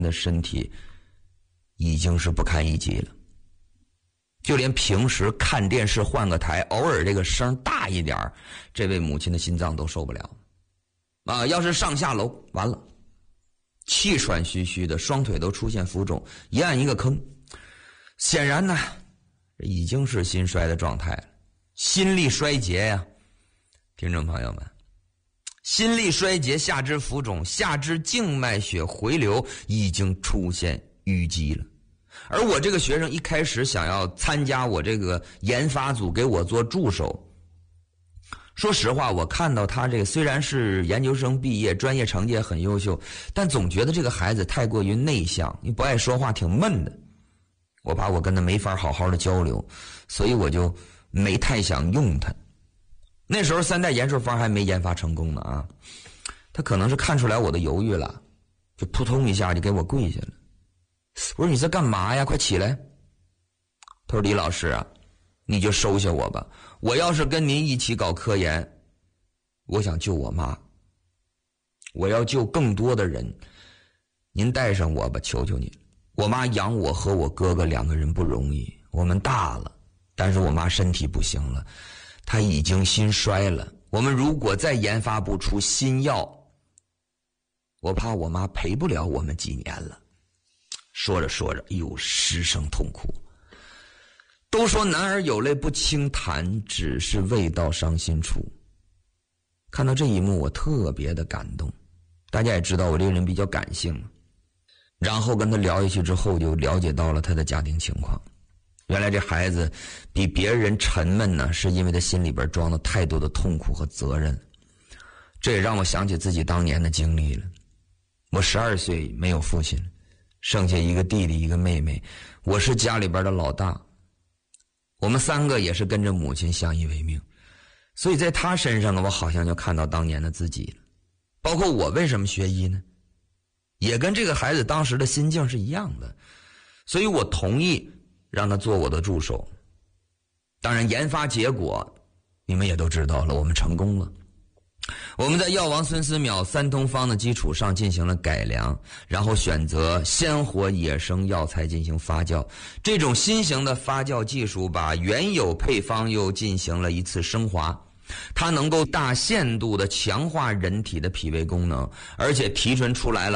的身体已经是不堪一击了，就连平时看电视换个台，偶尔这个声大一点，这位母亲的心脏都受不了啊！要是上下楼完了，气喘吁吁的，双腿都出现浮肿，一按一个坑。显然呢，这已经是心衰的状态了，心力衰竭呀！听众朋友们，心力衰竭，下肢浮肿，下肢静脉血回流已经出现淤积了。而我这个学生一开始想要参加我这个研发组，给我做助手。说实话，我看到他这个虽然是研究生毕业，专业成绩也很优秀，但总觉得这个孩子太过于内向，你不爱说话，挺闷的。我怕我跟他没法好好的交流，所以我就没太想用他。那时候3代延寿方还没研发成功呢啊，他可能是看出来我的犹豫了，就扑通一下就给我跪下了。我说你在干嘛呀？快起来！他说李老师啊，你就收下我吧，我要是跟您一起搞科研，我想救我妈，我要救更多的人，您带上我吧，求求你。我妈养我和我哥哥2个人不容易，我们大了，但是我妈身体不行了，她已经心衰了，我们如果再研发不出新药，我怕我妈陪不了我们几年了。说着说着，哎呦，失声痛哭。都说男儿有泪不轻弹，只是未到伤心处。看到这一幕，我特别的感动。大家也知道我这个人比较感性，然后跟他聊下去之后，就了解到了他的家庭情况。原来这孩子比别人沉闷呢，是因为他心里边装了太多的痛苦和责任。这也让我想起自己当年的经历了。我12岁没有父亲，剩下一个弟弟一个妹妹，我是家里边的老大。我们3个也是跟着母亲相依为命，所以在他身上呢，我好像就看到当年的自己了。包括我为什么学医呢，也跟这个孩子当时的心境是一样的，所以我同意让他做我的助手。当然研发结果你们也都知道了，我们成功了。我们在药王孙思邈3通方的基础上进行了改良，然后选择鲜活野生药材进行发酵。这种新型的发酵技术把原有配方又进行了一次升华，它能够大限度地强化人体的脾胃功能，而且提纯出来了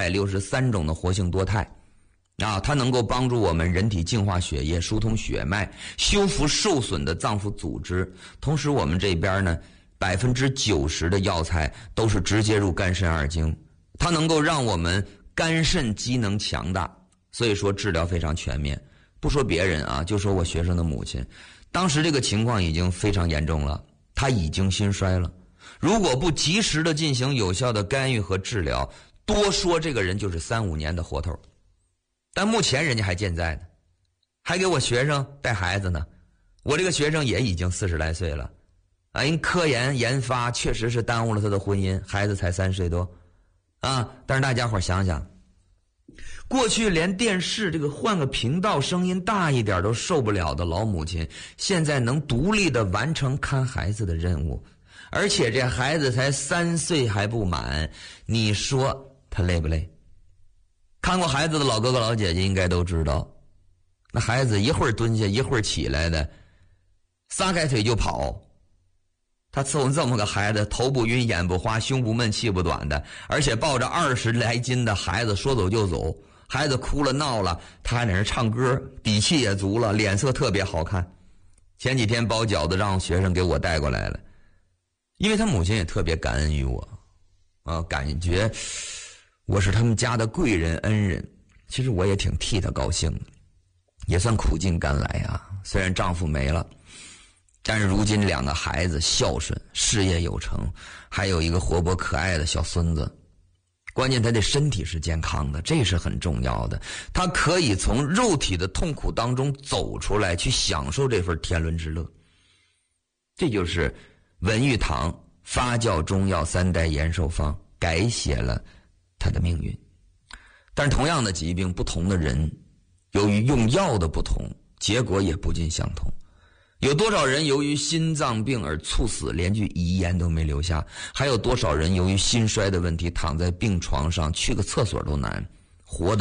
863种的活性多肽。它能够帮助我们人体净化血液，疏通血脉，修复受损的脏腑组织。同时我们这边呢，90%的药材都是直接入肝肾二经，它能够让我们肝肾机能强大，所以说治疗非常全面。不说别人啊，就说我学生的母亲，当时这个情况已经非常严重了，她已经心衰了。如果不及时的进行有效的干预和治疗，多说这个人就是3-5年的活头。但目前人家还健在呢，还给我学生带孩子呢。我这个学生也已经40来岁了。因科研研发确实是耽误了他的婚姻，孩子才3岁多但是大家伙想想，过去连电视这个换个频道声音大一点都受不了的老母亲，现在能独立的完成看孩子的任务，而且这孩子才3岁还不满，你说他累不累？看过孩子的老哥哥老姐姐应该都知道，那孩子一会儿蹲下一会儿起来的，撒开腿就跑。他伺候这么个孩子，头不晕眼不花，胸不闷气不短的，而且抱着20来斤的孩子说走就走，孩子哭了闹了，他还在那唱歌，底气也足了，脸色特别好看。前几天包饺子让学生给我带过来了，因为他母亲也特别感恩于我感觉我是他们家的贵人恩人，其实我也挺替他高兴的，也算苦尽甘来啊。虽然丈夫没了，但是如今2个孩子孝顺，事业有成，还有一个活泼可爱的小孙子。关键他的身体是健康的，这是很重要的。他可以从肉体的痛苦当中走出来，去享受这份天伦之乐。这就是文玉堂发酵中药3代延寿方改写了他的命运。但是同样的疾病，不同的人由于用药的不同，结果也不尽相同。有多少人由于心脏病而猝死，连句遗言都没留下？还有多少人由于心衰的问题躺在病床上，去个厕所都难？ 活得